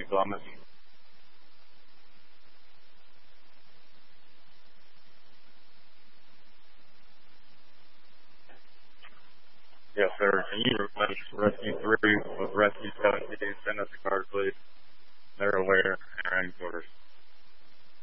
Columbus. Yes, sir. Can you replace Rescue 3 with Rescue 17? Send us a card, please. They're aware. They're in quarters.